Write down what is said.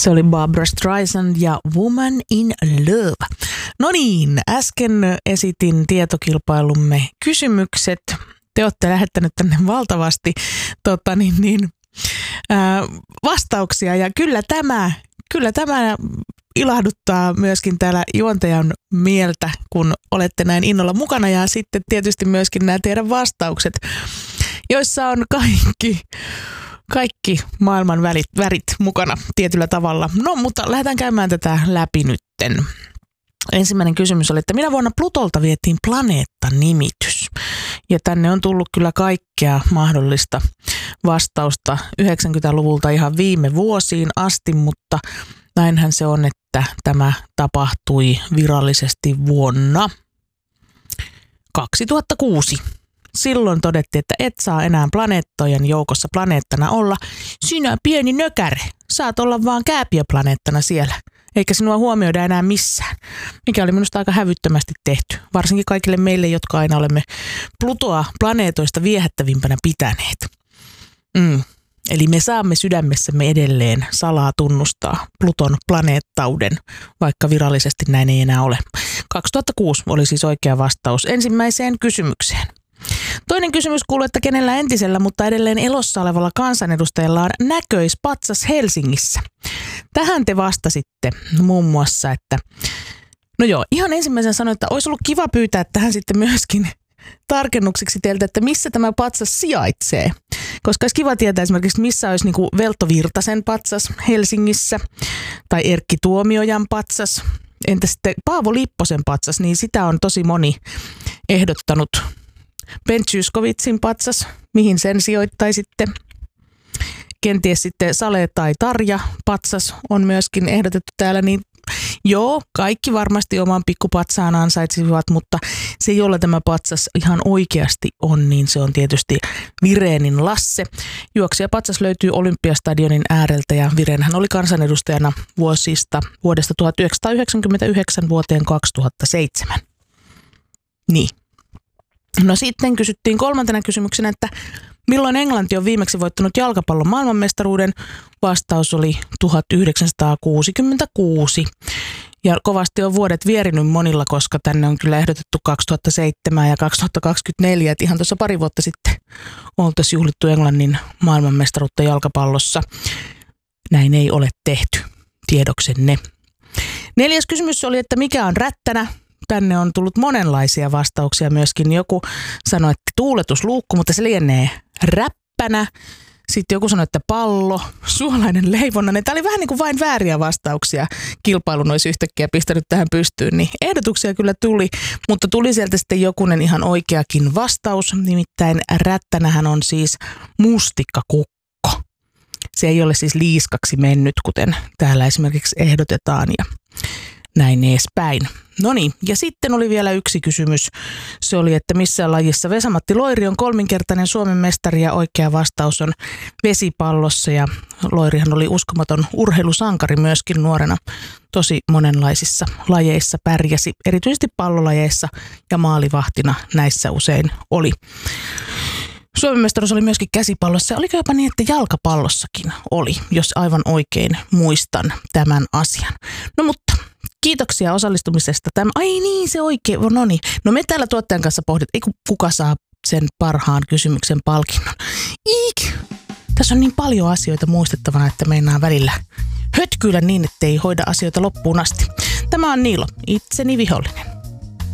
Se oli Barbra Streisand ja Woman in Love. No niin, äsken esitin tietokilpailumme kysymykset. Te olette lähettänyt tänne valtavasti vastauksia ja kyllä tämä ilahduttaa myöskin täällä juontajan mieltä, kun olette näin innolla mukana ja sitten tietysti myöskin nämä teidän vastaukset, joissa on kaikki maailman värit mukana tietyllä tavalla. No, mutta lähdetään käymään tätä läpi nytten. Ensimmäinen kysymys oli, että minä vuonna Plutolta vietiin planeettanimitys. Ja tänne on tullut kyllä kaikkea mahdollista vastausta 90-luvulta ihan viime vuosiin asti, mutta näinhän se on, että tämä tapahtui virallisesti vuonna 2006. Silloin todettiin, että et saa enää planeettojen joukossa planeettana olla. Sinä pieni nökäre, saat olla vaan kääpiöplaneettana siellä, eikä sinua huomioida enää missään. Mikä oli minusta aika hävyttömästi tehty, varsinkin kaikille meille, jotka aina olemme Plutoa planeetoista viehättävimpänä pitäneet. Eli me saamme sydämessämme edelleen salaa tunnustaa Pluton planeettauden, vaikka virallisesti näin ei enää ole. 2006 oli siis oikea vastaus ensimmäiseen kysymykseen. Toinen kysymys kuuluu, että kenellä entisellä, mutta edelleen elossa olevalla kansanedustajalla on näköispatsas Helsingissä. Tähän te vastasitte muun muassa, että no joo, ihan ensimmäisen sanoin, että olisi ollut kiva pyytää tähän sitten myöskin tarkennuksiksi teiltä, että missä tämä patsas sijaitsee. Koska olisi kiva tietää esimerkiksi, missä olisi niin kuin Velto Virtasen patsas Helsingissä tai Erkki Tuomiojan patsas. Entä sitten Paavo Lipposen patsas, niin sitä on tosi moni ehdottanut. Ben Zyskowiczin patsas, mihin sen sijoittaisitte. Kenties sitten Sale tai Tarja patsas on myöskin ehdotettu täällä, niin joo, kaikki varmasti oman pikkupatsaan ansaitsivat, mutta se, jolla tämä patsas ihan oikeasti on, niin se on tietysti Virenin Lasse. Juoksijapatsas löytyy Olympiastadionin ääreltä ja Virenhän oli kansanedustajana vuodesta 1999 vuoteen 2007. Niin. No sitten kysyttiin kolmantena kysymyksenä, että milloin Englanti on viimeksi voittanut jalkapallon maailmanmestaruuden? Vastaus oli 1966. Ja kovasti on vuodet vierinyt monilla, koska tänne on kyllä ehdotettu 2007 ja 2024. Että ihan tuossa pari vuotta sitten oltaisiin juhlittu Englannin maailmanmestaruutta jalkapallossa. Näin ei ole tehty, tiedoksenne. Neljäs kysymys oli, että mikä on rättänä? Tänne on tullut monenlaisia vastauksia myöskin. Joku sanoi, että tuuletusluukku, mutta se lienee räppänä. Sitten joku sanoi, että pallo, suolainen leivonnainen. Tämä oli vähän niin kuin vain vääriä vastauksia. Kilpailun olisi yhtäkkiä pistänyt tähän pystyyn. Niin ehdotuksia kyllä tuli, mutta tuli sieltä sitten jokunen ihan oikeakin vastaus. Nimittäin rättänähän on siis mustikkakukko. Se ei ole siis liiskaksi mennyt, kuten täällä esimerkiksi ehdotetaan ja näin edespäin. No niin, ja sitten oli vielä yksi kysymys. Se oli, että missä lajissa Vesa-Matti Loiri on kolminkertainen Suomen mestari ja oikea vastaus on vesipallossa. Ja Loirihan oli uskomaton urheilusankari myöskin nuorena. Tosi monenlaisissa lajeissa pärjäsi, erityisesti pallolajeissa ja maalivahtina näissä usein oli. Suomen mestaruus oli myöskin käsipallossa. Oliko jopa niin, että jalkapallossakin oli, jos aivan oikein muistan tämän asian. No mutta kiitoksia osallistumisesta. Ai niin, se oikein. No niin. No me täällä tuottajan kanssa pohditaan, kuka saa sen parhaan kysymyksen palkinnon. Tässä on niin paljon asioita muistettavana, että meinaa välillä hötkyillä niin, ettei hoida asioita loppuun asti. Tämä on Niilo, itseni vihollinen.